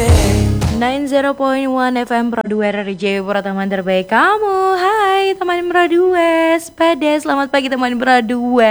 90.1 FM Pro 2 dari Jayapura, teman terbaik kamu. Hai teman Pro 2, selamat pagi teman Pro 2.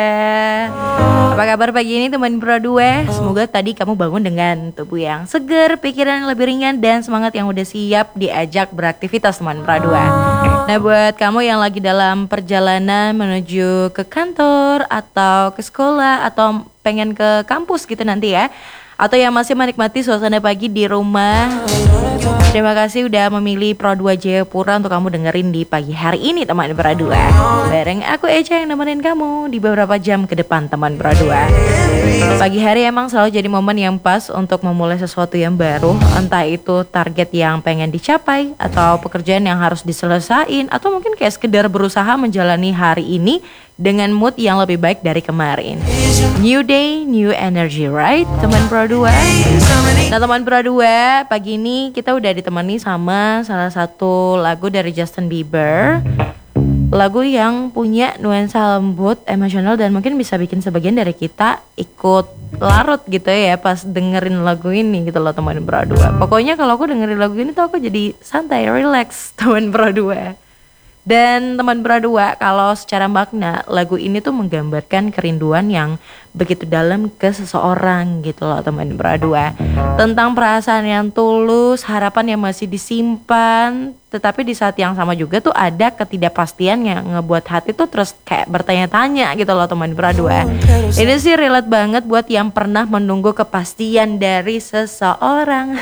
Apa kabar pagi ini teman Pro 2? Semoga tadi kamu bangun dengan tubuh yang segar, pikiran yang lebih ringan, dan semangat yang udah siap diajak beraktivitas teman Pro 2. Nah, buat kamu yang lagi dalam perjalanan menuju ke kantor atau ke sekolah atau pengen ke kampus gitu nanti ya, atau yang masih menikmati suasana pagi di rumah, terima kasih udah memilih Pro 2 Jayapura untuk kamu dengerin di pagi hari ini teman Pro 2. Bareng aku Eca yang nemenin kamu di beberapa jam ke depan teman Pro 2. Pagi hari emang selalu jadi momen yang pas untuk memulai sesuatu yang baru, entah itu target yang pengen dicapai atau pekerjaan yang harus diselesain, atau mungkin kayak sekedar berusaha menjalani hari ini dengan mood yang lebih baik dari kemarin. New day, new energy, right? Teman Pro 2. Nah, teman Pro 2, pagi ini kita udah ditemani sama salah satu lagu dari Justin Bieber. Lagu yang punya nuansa lembut, emosional, dan mungkin bisa bikin sebagian dari kita ikut larut gitu ya pas dengerin lagu ini gitu loh teman Pro 2. Pokoknya kalau aku dengerin lagu ini tuh aku jadi santai, relax teman Pro 2. Dan teman Pro 2, kalau secara makna lagu ini tuh menggambarkan kerinduan yang begitu dalam ke seseorang gitu loh teman Pro 2. Tentang perasaan yang tulus, harapan yang masih disimpan, tetapi di saat yang sama juga tuh ada ketidakpastian yang ngebuat hati tuh terus kayak bertanya-tanya gitu loh teman Pro 2. Ini sih relate banget buat yang pernah menunggu kepastian dari seseorang.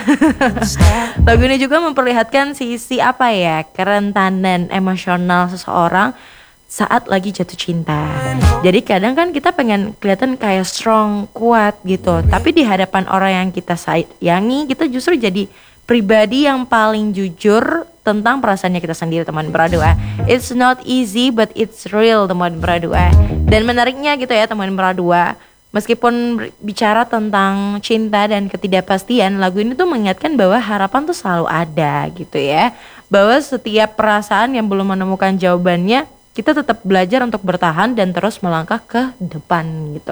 Lagu ini juga memperlihatkan sisi apa ya, kerentanan emosional seseorang saat lagi jatuh cinta. Jadi kadang kan kita pengen kelihatan kayak strong, kuat gitu, tapi di hadapan orang yang kita sayangi, kita justru jadi pribadi yang paling jujur tentang perasaannya kita sendiri teman Pro 2. It's not easy but it's real teman Pro 2. Dan menariknya gitu ya teman Pro 2, meskipun bicara tentang cinta dan ketidakpastian, lagu ini tuh mengingatkan bahwa harapan tuh selalu ada gitu ya. Bahwa setiap perasaan yang belum menemukan jawabannya, kita tetap belajar untuk bertahan dan terus melangkah ke depan gitu.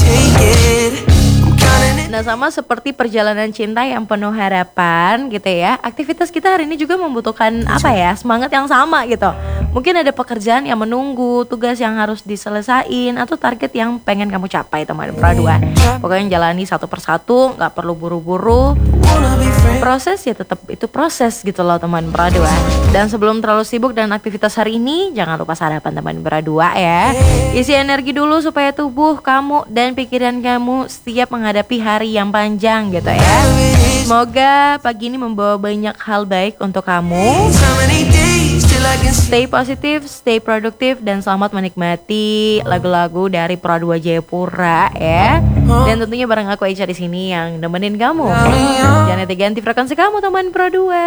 Nah, sama seperti perjalanan cinta yang penuh harapan gitu ya, aktivitas kita hari ini juga membutuhkan apa ya, semangat yang sama gitu. Mungkin ada pekerjaan yang menunggu, tugas yang harus diselesain, atau target yang pengen kamu capai teman Pro 2. Pokoknya jalani satu persatu, gak perlu buru-buru. Proses ya tetap itu proses gitu loh teman Pro 2. Dan sebelum terlalu sibuk dan aktivitas hari ini, jangan lupa sarapan teman Pro 2 ya. Isi energi dulu supaya tubuh kamu dan pikiran kamu siap menghadapi hari yang panjang gitu ya. Semoga pagi ini membawa banyak hal baik untuk kamu. Stay positif, stay produktif, dan selamat menikmati lagu-lagu dari Pro 2 Jayapura ya. Dan tentunya bareng aku Aisyah di sini yang nemenin kamu. Jangan ganti frekuensi kamu teman Pro 2.